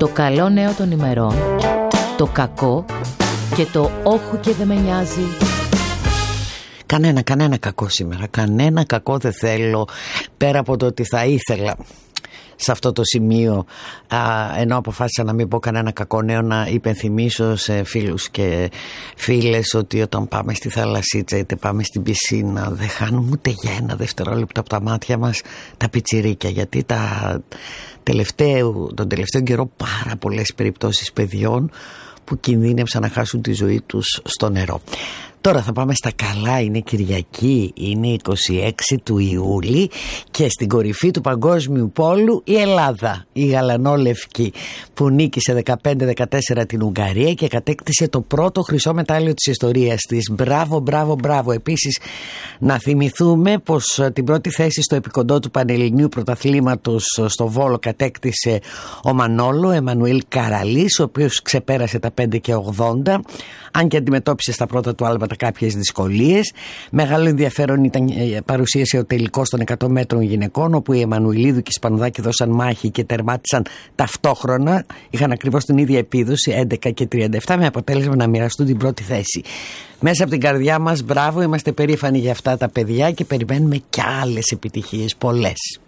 Το καλό νέο των ημερών, το κακό και το όχου και δεν με νοιάζει. Κανένα κακό σήμερα. Κανένα κακό δεν θέλω, πέρα από το ότι θα ήθελα σε αυτό το σημείο, ενώ αποφάσισα να μην πω κανένα κακό νέο, να υπενθυμίσω σε φίλους και φίλες ότι όταν πάμε στη θαλασσίτσα είτε πάμε στην πισίνα, δεν χάνουμε ούτε για ένα δευτερόλεπτο από τα μάτια μας τα πιτσιρίκια, γιατί τον τελευταίο καιρό πάρα πολλές περιπτώσεις παιδιών που κινδύνευσαν να χάσουν τη ζωή τους στο νερό. Τώρα θα πάμε στα καλά, είναι Κυριακή, είναι 26 του Ιούλη και στην κορυφή του παγκόσμιου πόλου η Ελλάδα, η γαλανόλευκη, που νίκησε 15-14 την Ουγγαρία και κατέκτησε το πρώτο χρυσό μετάλλιο της ιστορίας της. Μπράβο. Επίσης να θυμηθούμε πως την πρώτη θέση στο επικοντό του Πανελληνίου Πρωταθλήματος στο Βόλο κατέκτησε ο Μανόλο Εμμανουήλ Καραλής, ο οποίος ξεπέρασε τα 5 και 80, αν και αντιμετώπισε στα πρώτα του άλματα κάποιες δυσκολίες. Μεγάλο ενδιαφέρον παρουσίασε ο τελικός των 100 μέτρων γυναικών, όπου οι Εμμανουηλίδου και οι Σπανουδάκη δώσαν μάχη και τερμάτισαν ταυτόχρονα. Είχαν ακριβώς την ίδια επίδοση, 11 και 37, με αποτέλεσμα να μοιραστούν την πρώτη θέση. Μέσα από την καρδιά μας, μπράβο, είμαστε περήφανοι για αυτά τα παιδιά και περιμένουμε κι άλλες επιτυχίες, πολλές.